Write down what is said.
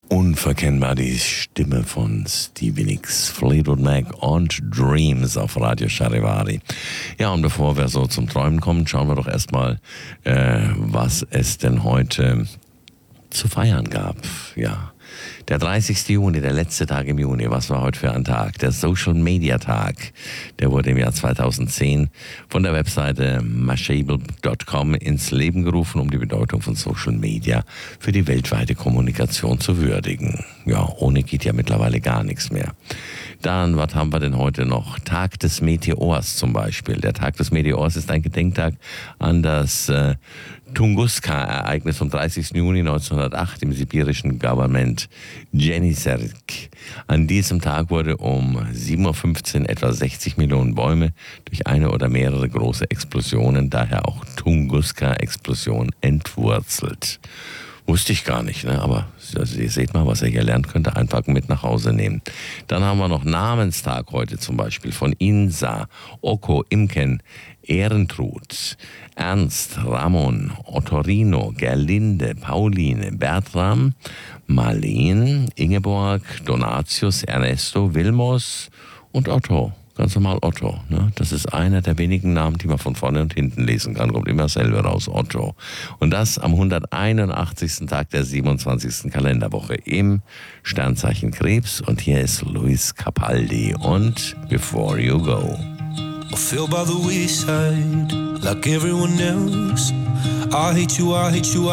Unverkennbar die Stimme von Stevie Nicks, Fleetwood Mac und Dreams auf Radio Charivari. Ja, und bevor wir so zum Träumen kommen, schauen wir doch erstmal, was es denn heute zu feiern gab. Ja, der 30. Juni, der letzte Tag im Juni, was war heute für ein Tag? Der Social Media Tag, der wurde im Jahr 2010 von der Webseite Mashable.com ins Leben gerufen, um die Bedeutung von Social Media für die weltweite Kommunikation zu würdigen. Ja, ohne geht ja mittlerweile gar nichts mehr. Dann, was haben wir denn heute noch? Tag des Meteors zum Beispiel. Der Tag des Meteors ist ein Gedenktag an das Tunguska-Ereignis vom 30. Juni 1908 im sibirischen Gouvernement Jenisejsk. An diesem Tag wurde um 7.15 Uhr etwa 60 Millionen Bäume durch eine oder mehrere große Explosionen, daher auch Tunguska-Explosion, entwurzelt. Wusste ich gar nicht, ne? Aber also ihr seht mal, was ihr hier lernt, könnt ihr einfach mit nach Hause nehmen. Dann haben wir noch Namenstag heute zum Beispiel von Insa, Oko, Imken, Ehrentrud, Ernst, Ramon, Ottorino, Gerlinde, Pauline, Bertram, Marleen, Ingeborg, Donatius, Ernesto, Vilmos und Otto. Ganz normal Otto. Ne? Das ist einer der wenigen Namen, die man von vorne und hinten lesen kann. Kommt immer selber raus, Otto. Und das am 181. Tag der 27. Kalenderwoche im Sternzeichen Krebs. Und hier ist Luis Capaldi und Before You Go. I feel by the wayside like everyone else. I hate you,